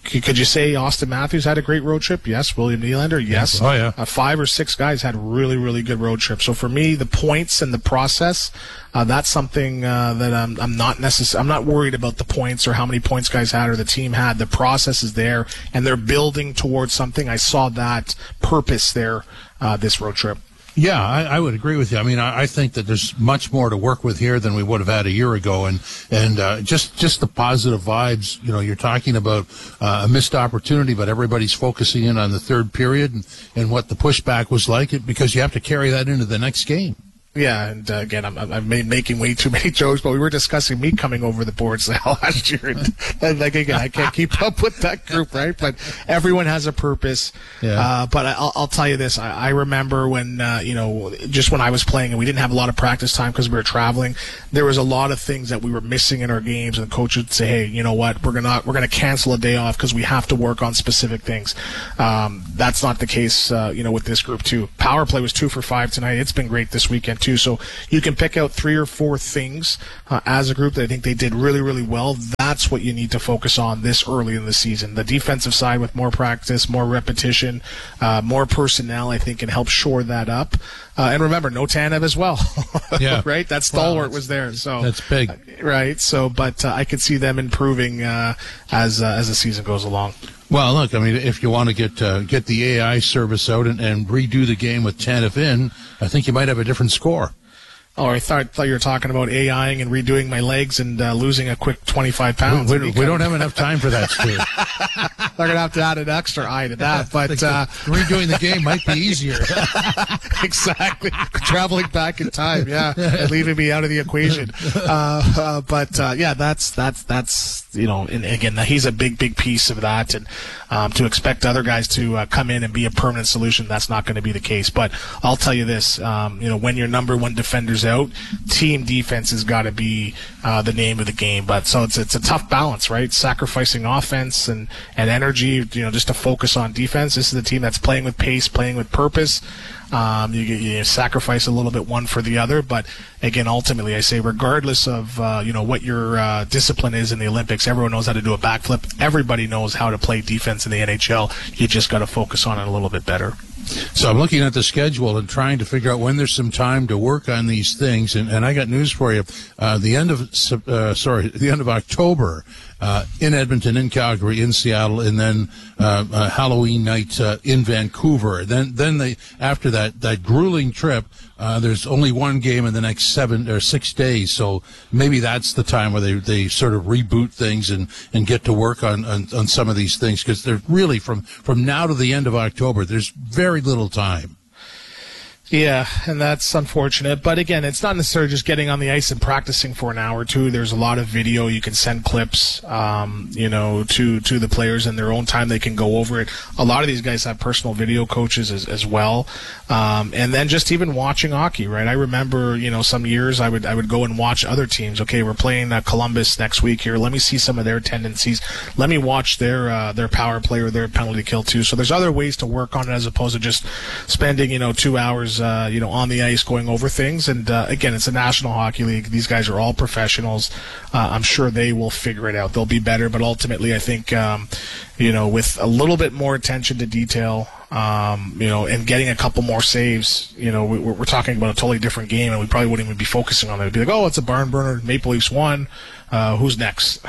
could you say Austin Matthews had a great road trip? Yes. William Nylander? Yes. Oh, yeah. Uh, five or six guys had really, really good road trips. So for me, the points and the process, uh, that's something uh, that I'm, I'm not necessarily, I'm not worried about the points or how many points guys had or the team had. The process is there, and they're building towards something. I saw that purpose there uh, this road trip. Yeah, I, I would agree with you. I mean, I, I think that there's much more to work with here than we would have had a year ago, and and uh, just just the positive vibes. You know, you're talking about uh, a missed opportunity, but everybody's focusing in on the third period and, and what the pushback was like, because you have to carry that into the next game. Yeah, and uh, again, I'm, I'm making way too many jokes, but we were discussing me coming over the boards now last year. And, and like, again, I can't keep up with that group, right? But everyone has a purpose. Yeah. Uh, but I'll, I'll tell you this. I, I remember when, uh, you know, just when I was playing and we didn't have a lot of practice time because we were traveling, there was a lot of things that we were missing in our games, and the coach would say, hey, you know what, we're gonna we're gonna cancel a day off because we have to work on specific things. Um, that's not the case, uh, you know, with this group too. Power play was two for five tonight. It's been great this weekend too. So you can pick out three or four things uh, as a group that I think they did really, really well. That's what you need to focus on this early in the season. The defensive side with more practice, more repetition, uh, more personnel, I think can help shore that up. Uh, and remember, no Tanev as well. Yeah. Right? That stalwart was there. So that's big. Uh, right. So, but uh, I could see them improving uh, as uh, as the season goes along. Well, look, I mean, if you want to get uh, get the A I service out and, and redo the game with Tanev in, I think you might have a different score. Oh, I thought, thought you were talking about AIing and redoing my legs and uh, losing a quick twenty-five pounds. We, we, we don't have enough time for that, Stu. They're going to have to add an extra eye to that. But uh, redoing the game might be easier. Exactly. Traveling back in time, yeah, and leaving me out of the equation. Uh, uh, but uh, yeah, that's that's that's you know, and again, he's a big, big piece of that. And um, to expect other guys to uh, come in and be a permanent solution, that's not going to be the case. But I'll tell you this: um, you know, when your number one defender's out, team defense has got to be uh, the name of the game. But so it's it's a tough balance, right? Sacrificing offense and, and energy, you know, just to focus on defense. This is a team that's playing with pace, playing with purpose. Um, you, you sacrifice a little bit one for the other, but again, ultimately, I say, regardless of uh, you know what your uh, discipline is in the Olympics, everyone knows how to do a backflip. Everybody knows how to play defense in the N H L. You just got to focus on it a little bit better. So I'm looking at the schedule and trying to figure out when there's some time to work on these things. And, and I got news for you. Uh, the end of uh, sorry, the end of October uh, in Edmonton, in Calgary, in Seattle, and then uh, uh, Halloween night uh, in Vancouver. Then then they after that that grueling trip. Uh, there's only one game in the next seven or six days, so maybe that's the time where they, they sort of reboot things and, and get to work on, on, on some of these things, because they're really from, from now to the end of October, there's very little time. Yeah, and that's unfortunate. But again, it's not necessarily just getting on the ice and practicing for an hour or two. There's a lot of video. You can send clips, um, you know, to, to the players in their own time. They can go over it. A lot of these guys have personal video coaches as, as well. Um, and then just even watching hockey, right? I remember, you know, some years I would I would go and watch other teams. Okay, we're playing uh, Columbus next week here. Let me see some of their tendencies. Let me watch their uh, their power play or their penalty kill too. So there's other ways to work on it as opposed to just spending, you know, two hours Uh, you know, on the ice going over things. And uh, again, it's a National Hockey League. These guys are all professionals. Uh, I'm sure they will figure it out. They'll be better. But ultimately, I think, um, you know, with a little bit more attention to detail, um, you know, and getting a couple more saves, you know, we, we're talking about a totally different game, and we probably wouldn't even be focusing on it. It'd be like, oh, it's a barn burner. Maple Leafs won. Uh, who's next?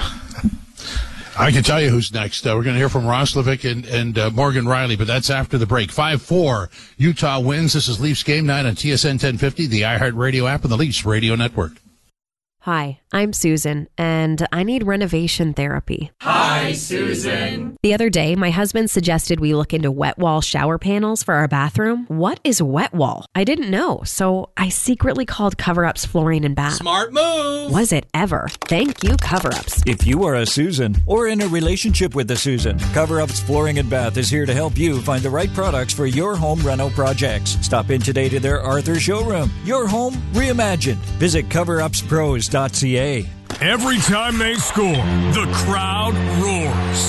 I can tell you who's next. Uh, we're going to hear from Roslovic and, and uh, Morgan Riley, but that's after the break. five four, Utah wins. This is Leafs Game Night on T S N ten fifty, the iHeartRadio app, and the Leafs Radio Network. Hi, I'm Susan, and I need renovation therapy. Hi, Susan. The other day, my husband suggested we look into wet wall shower panels for our bathroom. What is wet wall? I didn't know, so I secretly called Cover-Up's Flooring and Bath. Smart move. Was it ever? Thank you, Cover-Ups. If you are a Susan or in a relationship with a Susan, Cover-Up's Flooring and Bath is here to help you find the right products for your home reno projects. Stop in today to their Arthur showroom. Your home reimagined. Visit cover ups pros dot c a. Every time they score, the crowd roars.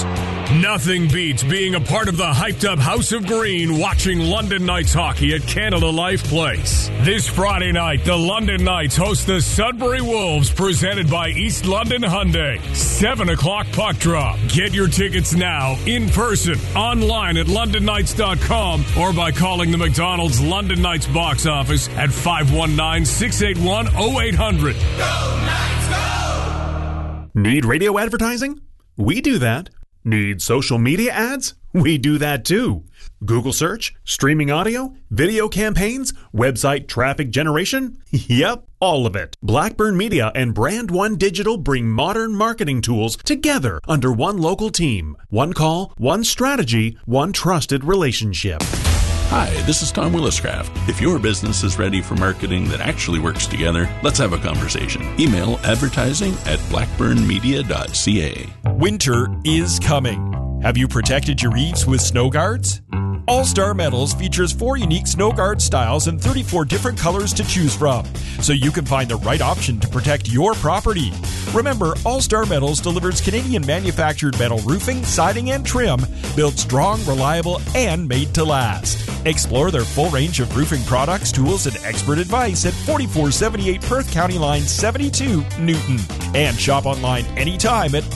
Nothing beats being a part of the hyped-up House of Green watching London Knights hockey at Canada Life Place. This Friday night, the London Knights host the Sudbury Wolves, presented by East London Hyundai. seven o'clock puck drop. Get your tickets now, in person, online at london knights dot com, or by calling the McDonald's London Knights box office at five one nine, six eight one, oh eight hundred. Go Knights, go! Need radio advertising? We do that. Need social media ads? We do that too. Google search, streaming audio, video campaigns, website traffic generation? Yep, all of it. Blackburn Media and Brand One Digital bring modern marketing tools together under one local team. One call, one strategy, one trusted relationship. Hi, this is Tom Williscraft. If your business is ready for marketing that actually works together, let's have a conversation. Email advertising at blackburn media dot c a. Winter is coming. Have you protected your eaves with snow guards? All Star Metals features four unique snow guard styles and thirty-four different colors to choose from, so you can find the right option to protect your property. Remember, All Star Metals delivers Canadian manufactured metal roofing, siding, and trim, built strong, reliable, and made to last. Explore their full range of roofing products, tools, and expert advice at forty-four seventy-eight Perth County Line seventy-two, Newton. And shop online anytime at